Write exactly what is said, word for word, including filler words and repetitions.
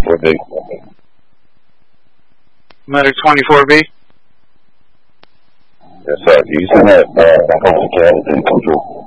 twenty-four B. Medic twenty-four B. Yes, sir. Do you send that uh, back over to Cal in control?